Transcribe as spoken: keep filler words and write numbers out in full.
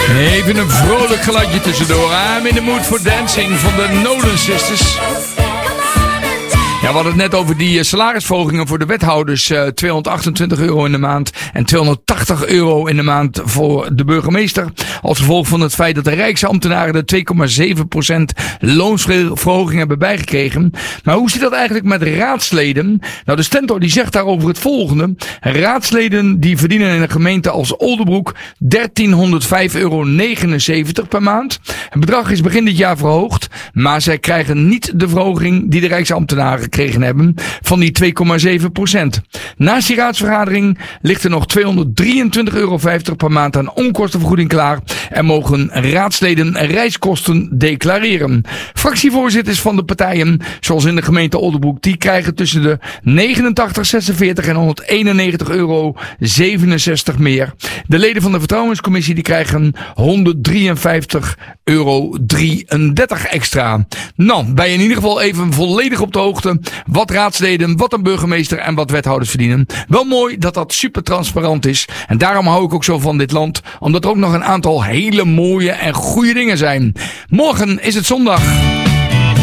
Even een vrolijk geluidje tussendoor. I'm in the mood for dancing van de Nolan Sisters. Ja, we hadden het net over die salarisverhogingen voor de wethouders. Uh, tweehonderdachtentwintig euro in de maand en tweehonderdtachtig euro in de maand voor de burgemeester. Als gevolg van het feit dat de rijksambtenaren de twee komma zeven procent loonsverhoging hebben bijgekregen. Maar hoe zit dat eigenlijk met raadsleden? Nou, de Stentor die zegt daarover het volgende. Raadsleden die verdienen in een gemeente als Oldebroek dertienhonderdvijf euro negenenzeventig per maand. Het bedrag is begin dit jaar verhoogd, maar zij krijgen niet de verhoging die de rijksambtenaren gekregen hebben van die twee komma zeven procent. Naast die raadsvergadering ligt er nog tweehonderddrieëntwintig euro vijftig per maand aan onkostenvergoeding klaar en mogen raadsleden reiskosten declareren. Fractievoorzitters van de partijen, zoals in de gemeente Oldebroek, die krijgen tussen de negenentachtig, zesenveertig en honderdeenennegentig euro zevenenzestig meer. De leden van de vertrouwenscommissie die krijgen honderddrieënvijftig euro drieëndertig extra. Nou, ben je in ieder geval even volledig op de hoogte wat raadsleden, wat een burgemeester en wat wethouders verdienen. Wel mooi dat dat super transparant is. En daarom hou ik ook zo van dit land. Omdat er ook nog een aantal hele mooie en goede dingen zijn. Morgen is het zondag.